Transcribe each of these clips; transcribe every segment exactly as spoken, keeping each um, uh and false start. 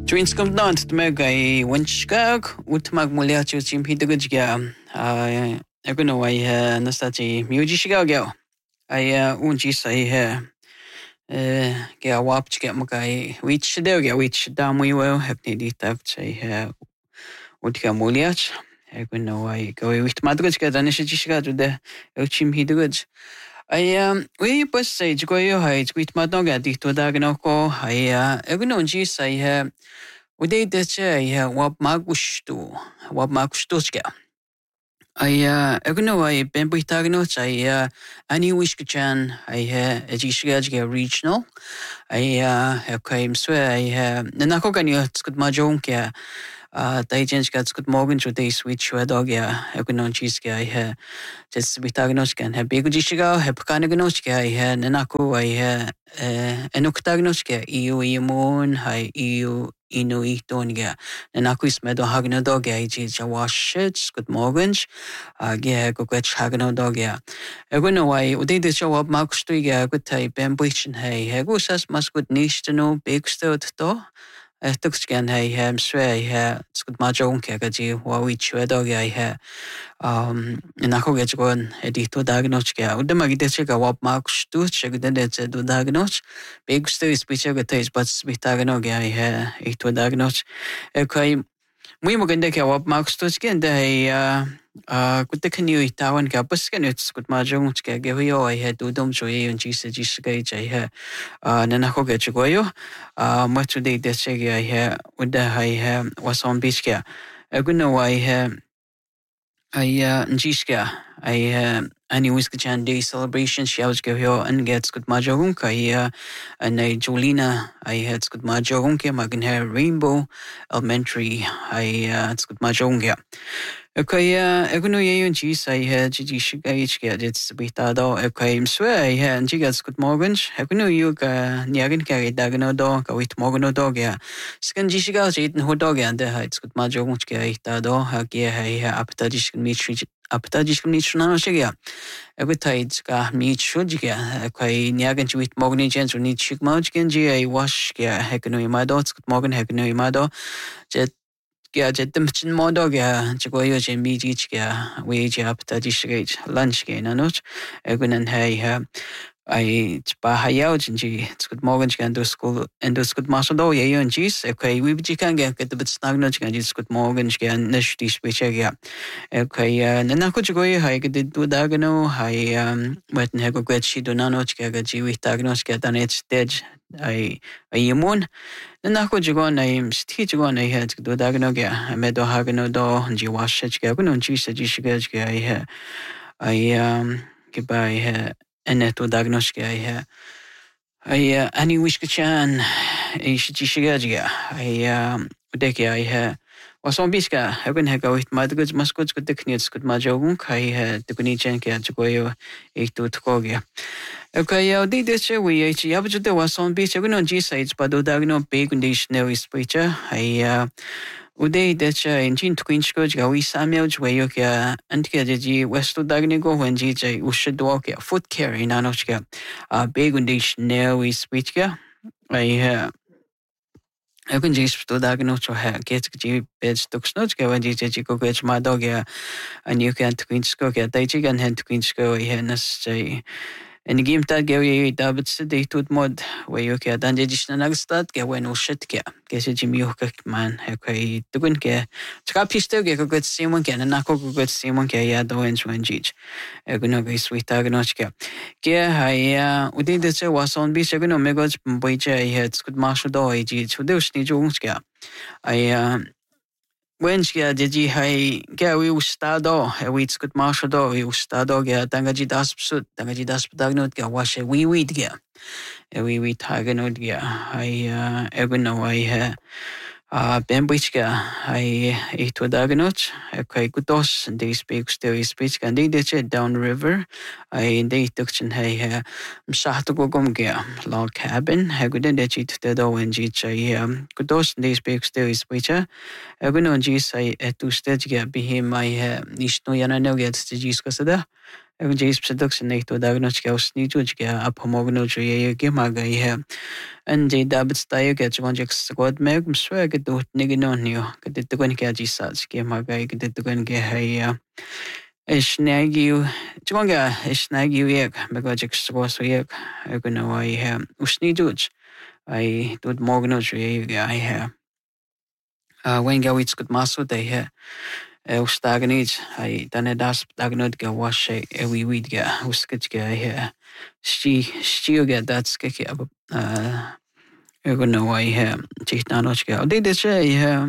Twinscom not mega winchgag, utmag muliachu chim hidagajga. I don't know why Nastati Mujishigagel. I unji say here. Get a wap to get Magai, which there get which damn we will have needed to say here. Utka muliach. I don't know why go with Madrujka, Danishishiga to the Uchim hidagaj. I um we bus say go your height with Madnoga dicto daganoko. I uh egunonji say here. Uday deche ya wab magushtu wab magushtuchka. I uh eguno I bembritagno I uh ani wishkachan I uh ejishgajga regional. I uh came swear I uh nanakogani skut majonka uh daijenska skut morgan to day switch wedogia egunon chiska I uh just bitagnochkan have begujishiga have kanagnochka I uh nanako I uh enukitagnochka eu imun hi eu inu ihtonga nanakis medo hagno doga iji jawashit good morgens age go get hagno doga egono wai udi de show up makstuiga good type ambition hey hegusas mas good nishno big stot to Tuxgan hey hem sway he good majon kagaji wawi chwedoga he um nako get gon edito dagnochka udamagidechega wap makstu chegdence do dagnoch big sto is pichaga tais but bitagnoga he ito dagnoch okay muy maganda kaya wap makstu chgen dai uh uh kutekniu itawan ka paskan it's good majong chka geyo I had udom joy and jisa jisa gay he uh nanako get goyo uh much today de chega he uda I he was on beach ka aguno I he I uh Njiska I uh any Wiskachan Day celebration she was go here and gets good majorunka I uh and I Jolina I had good majorunka magan hair rainbow elementary I uh it's good majorunka okay uh eguno yun jis I had Gigi Shigage get it's bitado okay I'm swear I had Jigas good morgens eguno you ga niagin carry dagano dog with morgano dog ya scan Jishigas eating hot dog and the it's good majorunka itado hagia I aptadish meet aptadish meet shigia every tides ga meet shujiga okay niagin with morgan gens need chick mouchgenji I wash ya hekano imado it's good morgan hekano imado jet Yeah, jet them chin modog ya chigoyo jem beach ya wage up that is great lunch gain a note. Egunan hey I ba hayao jinji it's good morgan can do school and do good master do ya and cheese. Okay, we can get the bit snagnoch can just good morgan can nish dish which ya. Okay, and then I could go I did do dagano I um wet and hego get she do nanoch gaji with dagnoch get on its stage. I a yamun. Then I could go on I'm stitch on I had to do dagnoga. I made do hagano do and you wash it gagun and cheese that you should get I I um goodbye and net to dagnoska I I uh any wishkachan I should shigaja I um deki I was on biska I can go with my goods must goods good techniques good majogun I had the kunichenka to go eight to Tokogia. Okay, I did this we actually have to do was on beach. I go on G sites, but do dagno big conditionary speaker. I uh Uday that in Jin to Queen Scourge, we Samuel Wayoka, and Kedi West to Dagnigo when G J should walk a foot care in Anochka. A big conditionary speaker. I uh I can just to diagnose her get G beds to Snotska when G J go get my dog and you can't Queen Scourge at Dajig and hand to Queen Scourge here say. And the game tag Gary David City to mod where you can done additional nagstad get when no shit get guess a Jimmy man okay to win care scrappy still get a good same one can and not go good same one care yeah the wins when jich a good be sweet agnoska yeah I uh we did this was on beach gonna make us boy jay had good marshal doy jich who do sneak joneska I um Wenchia did ye hay Gary Ustado, a weed's good marshal do, Ustado, Dangaji Daspsut, Dangaji Daspadagnot, wash a wee weed gear. A wee wee taganot gear. I uh ever know I uh uh Bembichka, I ate to daganot, a quakutos, and they speak still speech, and they did it down river. I they took hay hair, Shatogom gear, log cabin, a good and that cheat the dough and jich I um kudos, they speak still speecher. Egunon G say at two stage get be him my nish no yana no gets the Giscasada. Ego Jace production nei to dagnoch ke usni juj ke apomogno ju ye ke magai hai. And J David style ke chon jek squad meg mswe ke dot nigino nio ke de tugon ke ji sats ke magai ke de tugon ke hai. Ich negiu chon ga ich negiu ye mego jek squad so ye ego no I hai. Usni juj I dot mogno ju ye ke I hai. Uh, when ga wits good maso de hai. Ustaganid ai dane das dagnod ga washe e wi wid ga uskit ga he sti sti ga that's ke ke ab ego no ai he tichtanoch ga de de che he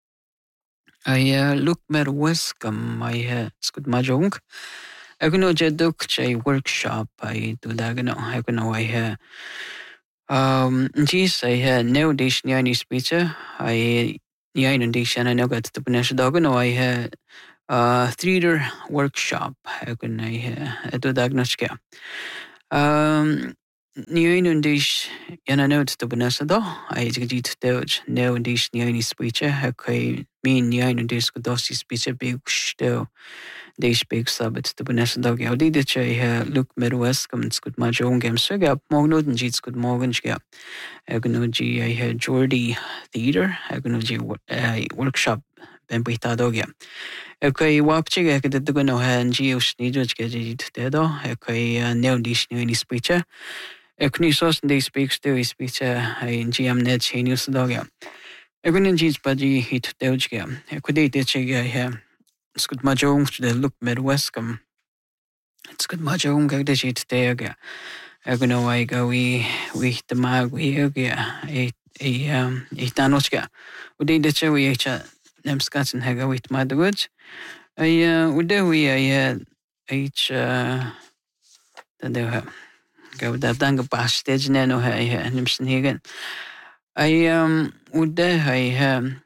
ai look mer wescom ai he skut majong ego no je duk che workshop ai do dagno ego no ai he um ji sai he no dish ni speech ai yeah, in addition, I know that the Punish Dogano, I had a theater workshop. I can I do diagnostic. Um, New in dish, and I know it's the Bunasado. I did Doge, no dish near any speech. I can mean Yan and dish could dossi speech a big still. They speak sabbat the Bunasado. I did the chay look Midwest, come and scoot my own game. So got Mogno and Jeets good Morgan. Egonoji I had Jordi Theater, Egonoji workshop, Ben Pitadogia. Okay, Wapchig, I could do no hand Geos Nidus get it dedo, okay, no dish new any speecher. Eknisos and they speaks to his speecher, I G M net genius dogia. Egonoji's buddy hit Dogia. Equidate chig I have. It's good majong to the look Midwestcom. It's good majong go the sheet there. Egono I go we we the mag we a a um a tanochka. We did the show we each them scats and hega with my goods. I uh we do we I each uh then they have go that dang bash stage nano hay and him again. I um would there I um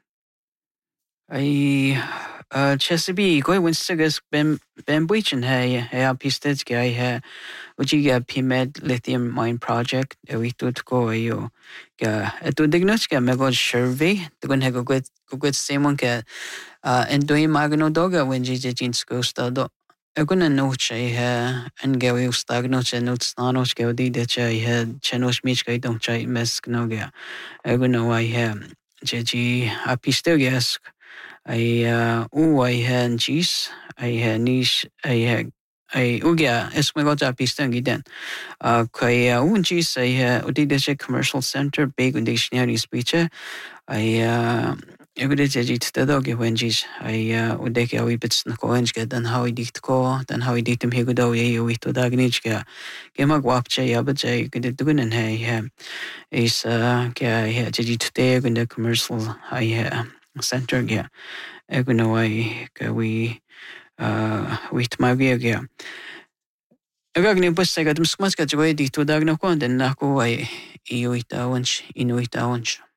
I uh Chesapeake quite when Sigas Ben Ben Breachin hay hay pistage guy hay. Uji ga P M E D lithium mine project e wi tut ko yo ga eto diagnos ga me go survey to gon hego gwet gwet semon ke en doi magno doga when ji ji jin sko stado e gon no che he en ga wi stagno che no stano che di de che he chenos mich ga dong che mes no ga e gon no I he je ji a piste gas I u I he jis I he niche I he I ugia es me goja pistang iden. Uh kai unji say udide commercial center big undishniani speech. I uh Egude jit the dog wenjis. I uh udeke awi bits na koenjke dan how I dikt ko dan how I diktum higudo ye we to dagnijka. Gemag wapche yabaje good dugunen hey is uh kya jit the in the commercial I center yeah. Eguno I we uh with my gear. Agagni pussega dum skmaska joy di to dagno kon den nako ay iuita onch inuita onch.